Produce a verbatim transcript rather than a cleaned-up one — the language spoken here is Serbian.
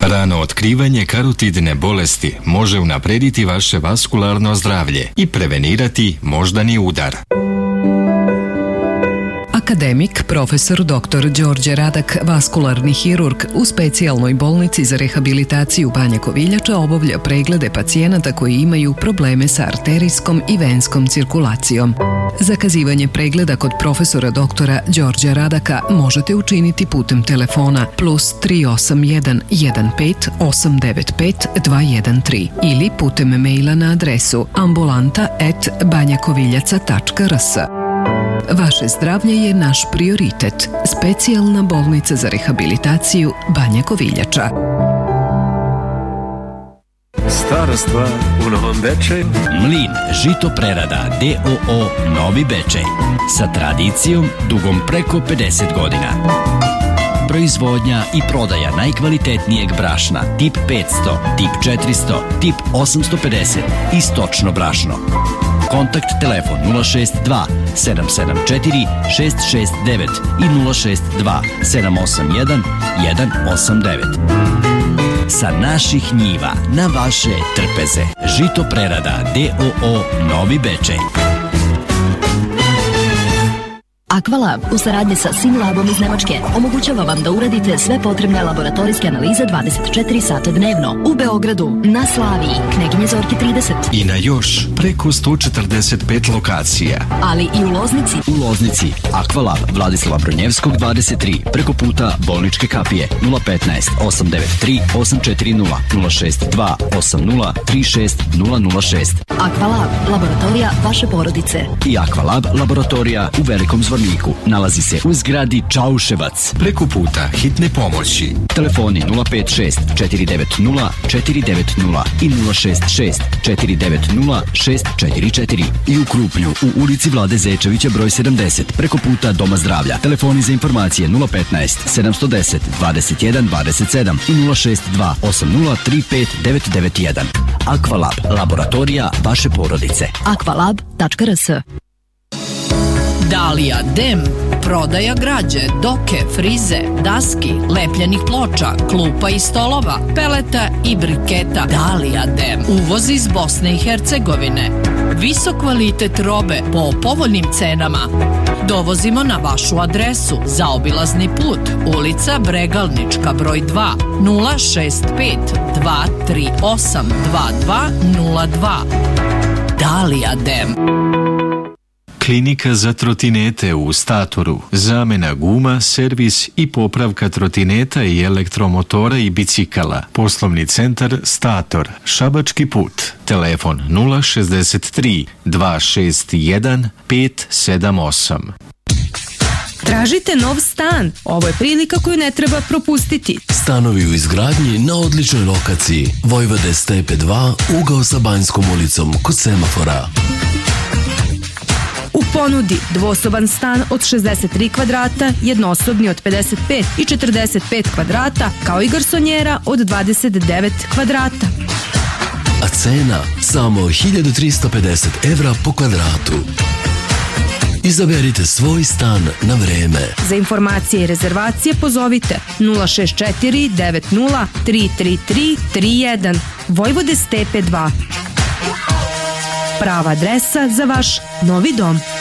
Rano otkrivanje karotidne bolesti može unaprediti vaše vaskularno zdravlje i prevenirati moždani udar. Akademik, profesor doktor Đorđe Radak, vaskularni hirurg u specijalnoj bolnici za rehabilitaciju Banja Koviljača obavlja preglede pacijenata koji imaju probleme sa arterijskom i venskom cirkulacijom. Zakazivanje pregleda kod profesora doktora Đorđa Radaka možete učiniti putem telefona plus tri osam jedan jedan pet osam devet pet dva jedan tri ili putem maila na adresu ambulanta at banjakoviljaca tačka rs. Vaše zdravlje je naš prioritet. Specijalna bolnica za rehabilitaciju Banja Koviljača. Stara stvar u Novom Bečeju. Mlin žito prerada D O O Novi Bečej. Sa tradicijom dugom preko pedeset godina. Proizvodnja i prodaja najkvalitetnijeg brašna tip petsto, tip četiristo, tip osamsto pedeset i stočno brašno. Kontakt telefon nula šest dva sedam sedam četiri šest šest devet i nula šest dva sedam osam jedan jedan osam devet. Sa naših njiva na vaše trpeze. Žito prerada D O O Novi Bečej. Aqualab u saradnji sa Simlabom iz Nemačke omogućava vam da uradite sve potrebne laboratorijske analize dvadeset četiri sata dnevno u Beogradu, na Slaviji, Kneginje Zorke trideset. I na još preko sto četrdeset pet lokacija. Ali i u Loznici. U Loznici Aqualab Vladislava Brnjevskog dvadeset tri preko puta Bolničke kapije nula petnaest osam devet tri osam četiri nula nula šest dva osam nula tri šest nula nula šest. Aqualab, laboratorija vaše porodice. I Aqualab laboratorija u Velikom Zvorniku. Nalazi se u zgradi Čauševac. Preko puta hitne pomoći. Telefoni nula pet šest četiri devet nula četiri devet nula i nula šest šest četiri devet nula šest četiri četiri. I u Krupnju u ulici Vlade Zečevića broj sedamdeset preko puta Doma zdravlja. Telefoni za informacije nula petnaest sedam deset dvadeset jedan dvadeset sedam i nula šest dva osam nula tri pet devet devet jedan. Aqualab, laboratorija vaše porodice. aqualab tačka rs. Dalija Dem, prodaja građe, doke, frize, daski, lepljenih ploča, klupa i stolova, peleta i briketa. Dalija Dem, uvoz iz Bosne i Hercegovine. Visok kvalitet robe po povoljnim cenama. Dovozimo na vašu adresu. Zaobilazni put, ulica Bregalnička broj dva, nula šest pet dva tri osam dva dva nula dva. Dalija Dem. Klinika za trotinete u Statoru. Zamena guma, servis i popravka trotineta i elektromotora i bicikala. Poslovni centar Stator. Šabački put. Telefon nula šezdeset tri dva šest jedan pet sedam osam. Tražite nov stan? Ovo je prilika koju ne treba propustiti. Stanovi u izgradnji na odličnoj lokaciji. Vojvode Stepe dva, ugao sa Banjskom ulicom kod semafora. U ponudi dvosoban stan od šezdeset tri kvadrata, jednosobni od pedeset pet i četrdeset pet kvadrata, kao i garsonjera od dvadeset devet kvadrata. A cena samo hiljadu trista pedeset evra po kvadratu. Izaberite svoj stan na vreme. Za informacije i rezervacije pozovite nula šest četiri devet nula tri tri tri tri jedan. Vojvode Stepe dva. Prava adresa za vaš novi dom.